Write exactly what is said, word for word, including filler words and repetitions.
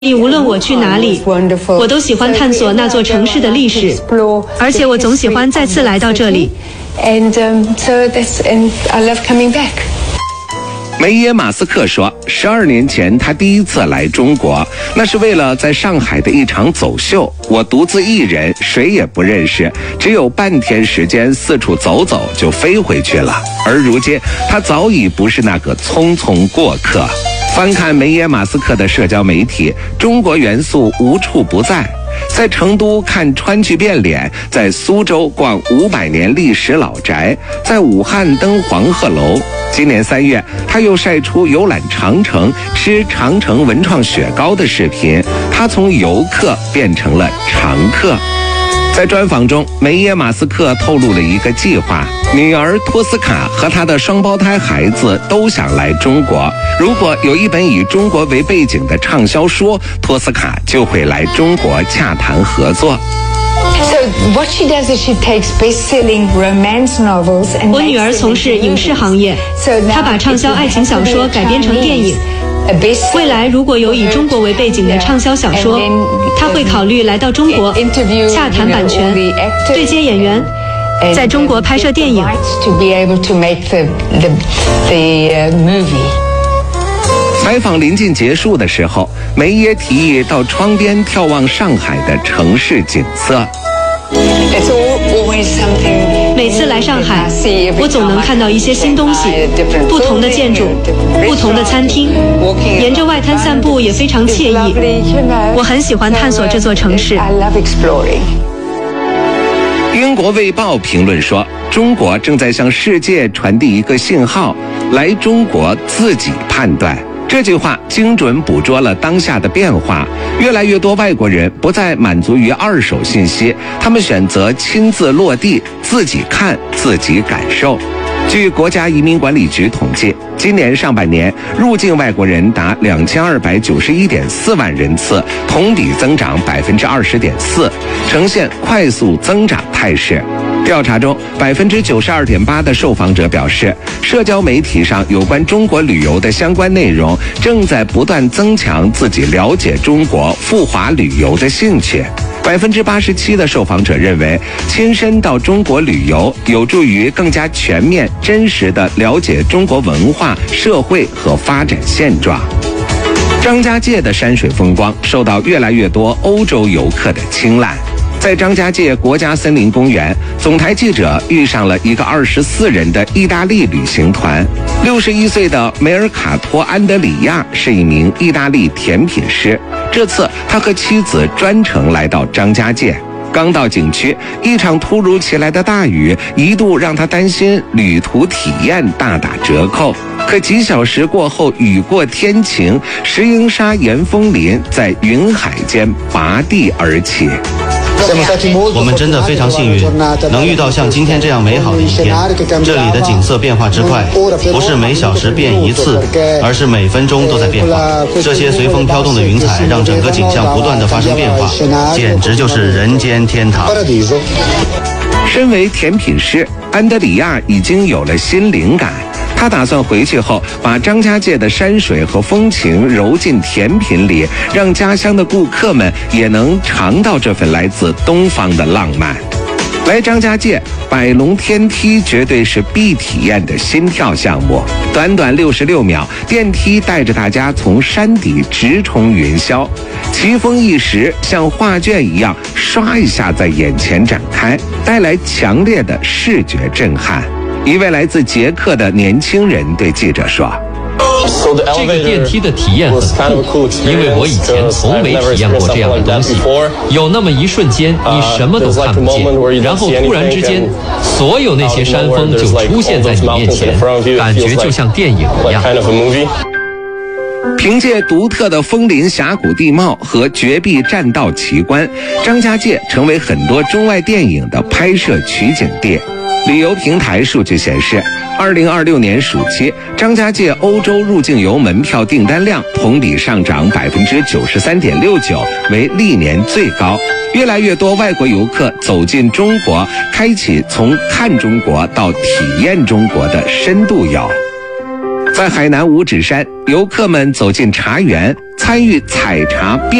无论我去哪里，我都喜欢探索那座城市的历史，而且我总喜欢再次来到这里。 梅耶马斯克说，十二年前他第一次来中国，那是为了在上海的一场走秀。我独自一人，谁也不认识，只有半天时间四处走走就飞回去了。而如今，他早已不是那个匆匆过客。翻看梅耶马斯克的社交媒体，中国元素无处不在。在成都看川剧变脸，在苏州逛五百年历史老宅，在武汉登黄鹤楼。今年三月，他又晒出游览长城、吃长城文创雪糕的视频，他从游客变成了常客。在专访中，梅耶马斯克透露了一个计划，女儿托斯卡和她的双胞胎孩子都想来中国。如果有一本以中国为背景的畅销书，托斯卡就会来中国洽谈合作。 我女儿从事影视行业，她把畅销爱情小说改编成电影。未来如果有以中国为背景的畅销小说，他会考虑来到中国洽谈版权，对接演员，在中国拍摄电影。 采访临近结束的时候，梅耶提议到窗边眺望上海的城市景色。 每次来上海，我总能看到一些新东西，不同的建筑，不同的餐厅，沿着外滩散步也非常惬意。我很喜欢探索这座城市。 英国卫报评论说，中国正在向世界传递一个信号，来中国自己判断。这句话精准捕捉了当下的变化，越来越多外国人不再满足于二手信息，他们选择亲自落地，自己看，自己感受。据国家移民管理局统计，今年上半年入境外国人达两千二百九十一点四万人次，同比增长百分之二十点四，呈现快速增长态势。调查中，百分之九十二点八的受访者表示，社交媒体上有关中国旅游的相关内容正在不断增强自己了解中国、赴华旅游的兴趣。百分之八十七的受访者认为，亲身到中国旅游有助于更加全面、真实地了解中国文化、社会和发展现状。张家界的山水风光受到越来越多欧洲游客的青睐。在张家界国家森林公园，总台记者遇上了一个二十四人的意大利旅行团。六十一岁的梅尔卡托·安德里亚是一名意大利甜品师，这次他和妻子专程来到张家界。刚到景区，一场突如其来的大雨一度让他担心旅途体验大打折扣。可几小时过后，雨过天晴，石英沙岩峰林在云海间拔地而起。 我们真的非常幸运，能遇到像今天这样美好的一天。这里的景色变化之快，不是每小时变一次，而是每分钟都在变化。这些随风飘动的云彩让整个景象不断地发生变化，简直就是人间天堂。 身为甜品师，安德里亚已经有了新灵感。他打算回去后把张家界的山水和风情揉进甜品里，让家乡的顾客们也能尝到这份来自东方的浪漫。来张家界，百龙天梯绝对是必体验的心跳项目。短短六十六秒，电梯带着大家从山底直冲云霄，奇峰异石像画卷一样刷一下在眼前展开，带来强烈的视觉震撼。一位来自捷克的年轻人对记者说， 这个电梯的体验很酷，因为我以前从没体验过这样的东西。有那么一瞬间，你什么都看不见，然后突然之间，所有那些山峰就出现在你面前，感觉就像电影一样。 凭借独特的枫林峡谷地貌和绝壁栈道奇观，张家界成为很多中外电影的拍摄取景地。旅游平台数据显示，二零二六年暑期，张家界欧洲入境游门票订单量同比上涨百分之九十三点六九，为历年最高。越来越多外国游客走进中国，开启从看中国到体验中国的深度游。在海南五指山，游客们走进茶园， 参与采查变